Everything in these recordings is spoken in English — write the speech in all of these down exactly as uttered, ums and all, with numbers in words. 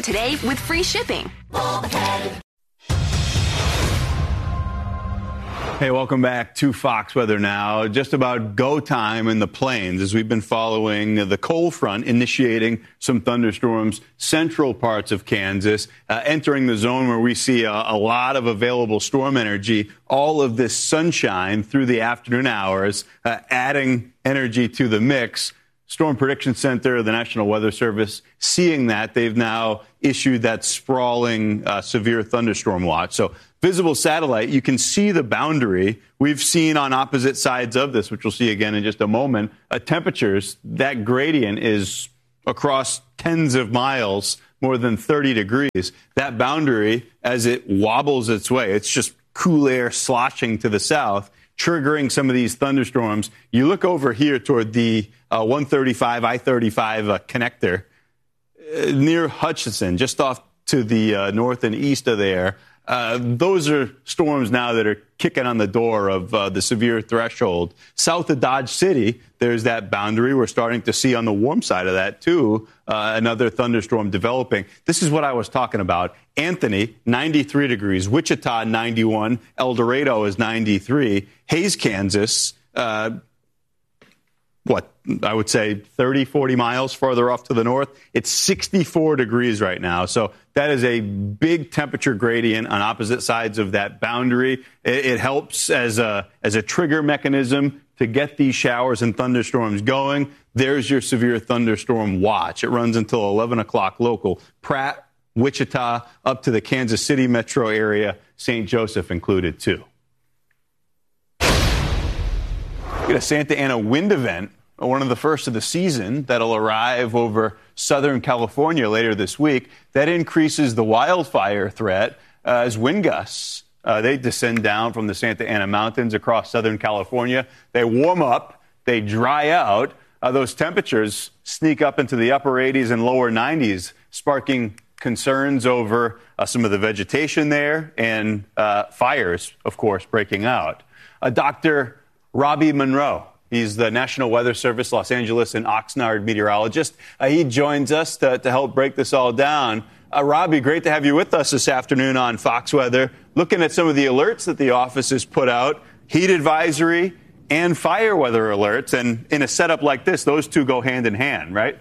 Start today with free shipping. Hey, welcome back to Fox Weather Now. Just about go time in the plains as we've been following the cold front initiating some thunderstorms, central parts of Kansas, uh, entering the zone where we see a, a lot of available storm energy, all of this sunshine through the afternoon hours, uh, adding energy to the mix. Storm Prediction Center, the National Weather Service, seeing that, they've now issued that sprawling uh, severe thunderstorm watch. So visible satellite, you can see the boundary. We've seen on opposite sides of this, which we'll see again in just a moment, uh, temperatures, that gradient is across tens of miles, more than thirty degrees. That boundary, as it wobbles its way, it's just cool air sloshing to the south, triggering some of these thunderstorms. You look over here toward the uh, one thirty-five, I thirty-five uh, connector uh, near Hutchinson, just off to the uh, north and east of there. Uh, those are storms now that are kicking on the door of uh, the severe threshold. South of Dodge City, there's that boundary. We're starting to see on the warm side of that, too, uh, another thunderstorm developing. This is what I was talking about. Anthony, ninety-three degrees. Wichita, ninety-one. El Dorado is ninety-three. Hays, Kansas, uh, what, I would say thirty, forty miles farther off to the north. It's sixty-four degrees right now. So that is a big temperature gradient on opposite sides of that boundary. It, it helps as a, as a trigger mechanism to get these showers and thunderstorms going. There's your severe thunderstorm watch. It runs until eleven o'clock local. Pratt, Wichita, up to the Kansas City metro area, Saint Joseph included, too. Get a Santa Ana wind event, one of the first of the season that'll arrive over Southern California later this week. That increases the wildfire threat uh, as wind gusts. Uh, they descend down from the Santa Ana Mountains across Southern California. They warm up, they dry out. Uh, those temperatures sneak up into the upper eighties and lower nineties, sparking concerns over uh, some of the vegetation there and uh, fires, of course, breaking out. Uh, Doctor Robbie Monroe, he's the National Weather Service, Los Angeles and Oxnard meteorologist. Uh, he joins us to, to help break this all down. Uh, Robbie, great to have you with us this afternoon on Fox Weather. Looking at some of the alerts that the office has put out, heat advisory and fire weather alerts. And in a setup like this, those two go hand in hand, right?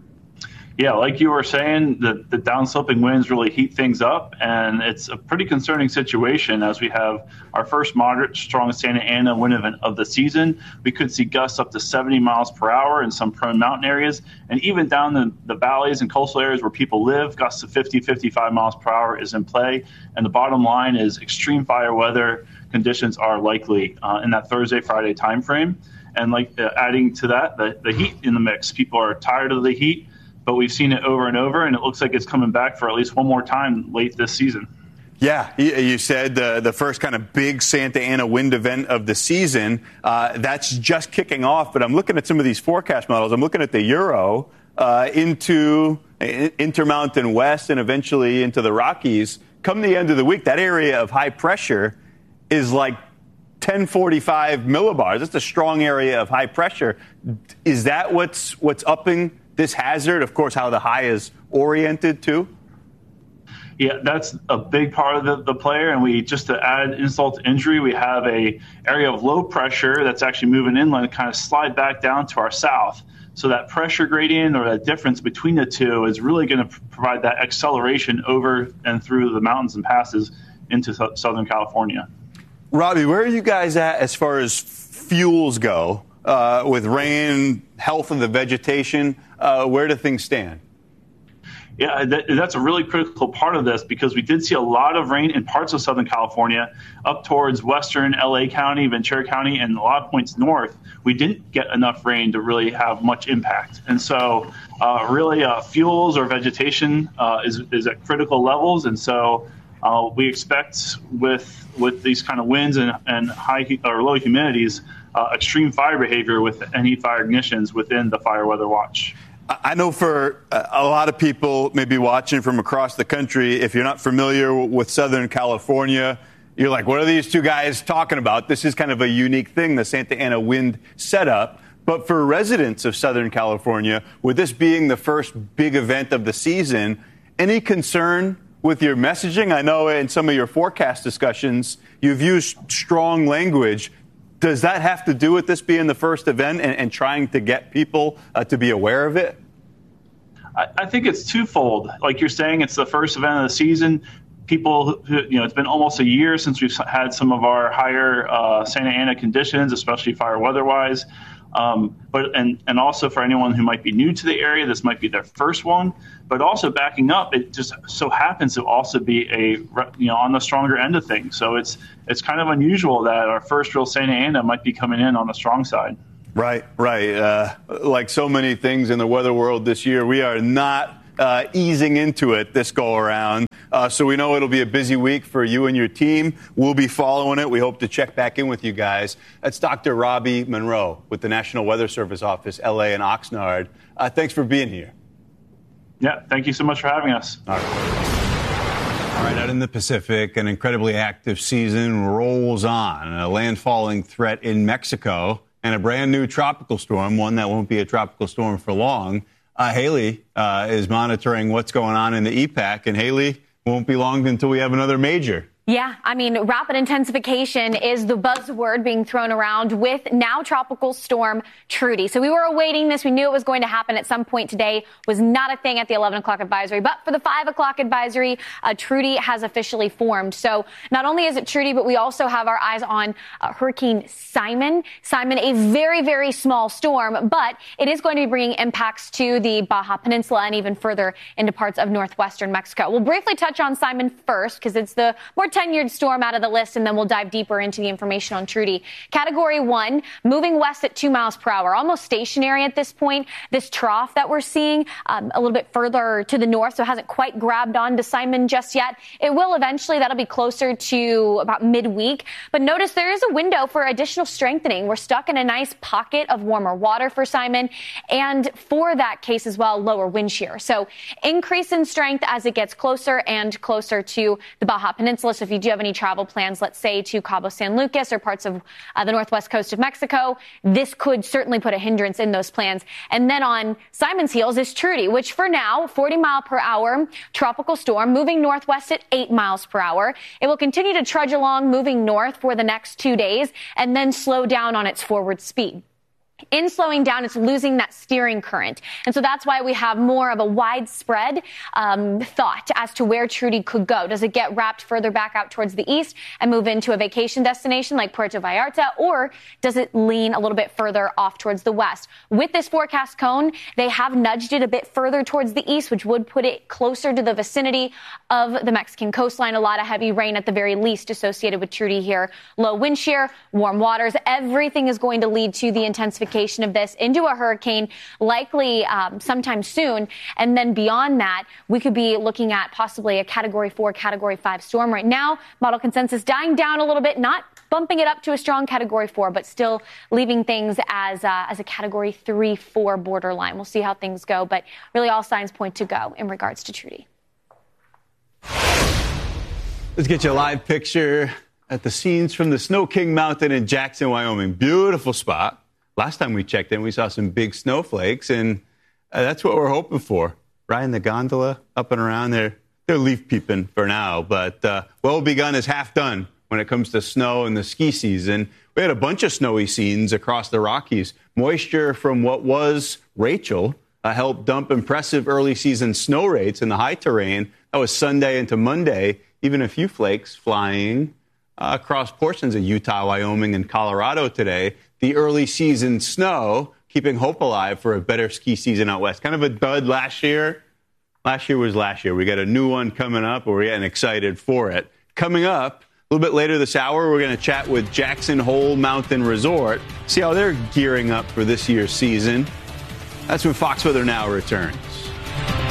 Yeah, like you were saying, the, the downsloping winds really heat things up, and it's a pretty concerning situation as we have our first moderate to strong Santa Ana wind event of the season. We could see gusts up to seventy miles per hour in some prone mountain areas, and even down the, the valleys and coastal areas where people live, gusts of fifty, fifty-five miles per hour is in play. And the bottom line is extreme fire weather conditions are likely uh, in that Thursday, Friday timeframe. And like uh, adding to that, the, the heat in the mix. People are tired of the heat, but we've seen it over and over, and it looks like it's coming back for at least one more time late this season. Yeah, you said uh, the first kind of big Santa Ana wind event of the season. Uh, that's just kicking off, but I'm looking at some of these forecast models. I'm looking at the Euro uh, into Intermountain West and eventually into the Rockies. Come the end of the week, that area of high pressure is like ten forty-five millibars. That's a strong area of high pressure. Is that what's what's upping this hazard? Of course, how the high is oriented to? Yeah, that's a big part of the, the player. And we, just to add insult to injury, we have a area of low pressure that's actually moving inland and kind of slide back down to our south. So that pressure gradient or that difference between the two is really going to provide that acceleration over and through the mountains and passes into Southern California. Robbie, where are you guys at as far as fuels go uh, with rain, health of the vegetation? Uh, where do things stand? Yeah, that, that's a really critical part of this because we did see a lot of rain in parts of Southern California up towards western L A County, Ventura County, and a lot of points north. We didn't get enough rain to really have much impact. And so uh, really uh, fuels or vegetation uh, is, is at critical levels. And so uh, we expect with with these kind of winds and, and high or low humidities, uh, extreme fire behavior with any fire ignitions within the fire weather watch. I know for a lot of people maybe watching from across the country, if you're not familiar with Southern California, you're like, what are these two guys talking about? This is kind of a unique thing, the Santa Ana wind setup. But for residents of Southern California, with this being the first big event of the season, any concern with your messaging? I know in some of your forecast discussions, you've used strong language. Does that have to do with this being the first event and, and trying to get people uh, to be aware of it? I, I think it's twofold. Like you're saying, it's the first event of the season. People, who, you know, it's been almost a year since we've had some of our higher uh, Santa Ana conditions, especially fire weather-wise. Um, but and and also for anyone who might be new to the area, this might be their first one. But also backing up, it just so happens to also be a you know on the stronger end of things. So it's it's kind of unusual that our first real Santa Ana might be coming in on the strong side. Right, right. Uh, like so many things in the weather world this year, we are not uh, easing into it this go around. Uh, so we know it'll be a busy week for you and your team. We'll be following it. We hope to check back in with you guys. That's Doctor Robbie Monroe with the National Weather Service Office, L A and Oxnard. Uh, thanks for being here. Yeah, thank you so much for having us. All right. All right, out in the Pacific, an incredibly active season rolls on. A landfalling threat in Mexico and a brand new tropical storm, one that won't be a tropical storm for long. Uh, Haley uh, is monitoring what's going on in the E PAC, and Haley, won't be long until we have another major. Yeah, I mean, rapid intensification is the buzzword being thrown around with now tropical storm Trudy. So we were awaiting this. We knew it was going to happen at some point today. Was not a thing at the eleven o'clock advisory. But for the five o'clock advisory, uh, Trudy has officially formed. So not only is it Trudy, but we also have our eyes on uh, Hurricane Simon. Simon, a very, very small storm, but it is going to be bringing impacts to the Baja Peninsula and even further into parts of northwestern Mexico. We'll briefly touch on Simon first because it's the more tenured storm out of the list, and then we'll dive deeper into the information on Trudy. Category one, moving west at two miles per hour, almost stationary at this point. This trough that we're seeing um, a little bit further to the north, so it hasn't quite grabbed on to Simon just yet. It will eventually. That'll be closer to about midweek. But notice there is a window for additional strengthening. We're stuck in a nice pocket of warmer water for Simon, and for that case as well, lower wind shear. So increase in strength as it gets closer and closer to the Baja Peninsula. So if you do have any travel plans, let's say to Cabo San Lucas or parts of uh, the northwest coast of Mexico, this could certainly put a hindrance in those plans. And then on Simon's heels is Trudy, which for now, forty mile per hour tropical storm moving northwest at eight miles per hour. It will continue to trudge along, moving north for the next two days and then slow down on its forward speed. In slowing down, it's losing that steering current. And so that's why we have more of a widespread um, thought as to where Trudy could go. Does it get wrapped further back out towards the east and move into a vacation destination like Puerto Vallarta, or does it lean a little bit further off towards the west? With this forecast cone, they have nudged it a bit further towards the east, which would put it closer to the vicinity of the Mexican coastline. A lot of heavy rain at the very least associated with Trudy here. Low wind shear, warm waters, everything is going to lead to the intensification of this into a hurricane, likely um, sometime soon. And then beyond that, we could be looking at possibly a category four, category five storm. Right now, model consensus dying down a little bit, not bumping it up to a strong category four, but still leaving things as uh, as a category three, four borderline. We'll see how things go, but really all signs point to go in regards to Trudy. Let's get you a live picture at the scenes from the Snow King Mountain in Jackson, Wyoming. Beautiful spot. Last time we checked in, we saw some big snowflakes, and uh, that's what we're hoping for. Riding the gondola up and around there. They're leaf peeping for now, but uh, well begun is half done when it comes to snow and the ski season. We had a bunch of snowy scenes across the Rockies. Moisture from what was Rachel uh, helped dump impressive early season snow rates in the high terrain. That was Sunday into Monday. Even a few flakes flying uh, across portions of Utah, Wyoming, and Colorado today. The early season snow keeping hope alive for a better ski season out west. Kind of a dud last year. Last year was last year. We got a new one coming up. We're getting excited for it. Coming up a little bit later this hour, we're going to chat with Jackson Hole Mountain Resort, see how they're gearing up for this year's season. That's when Fox Weather Now returns.